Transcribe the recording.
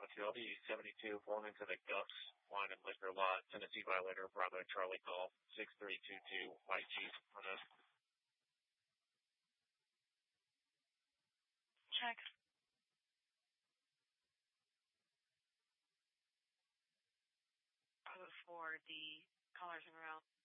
Fidelity, 72, pulling into the Gups Wine and Liquor Lot, Tennessee violator, Bravo Charlie Golf, 6322, White Jeep, on us. Check. For the callers en route.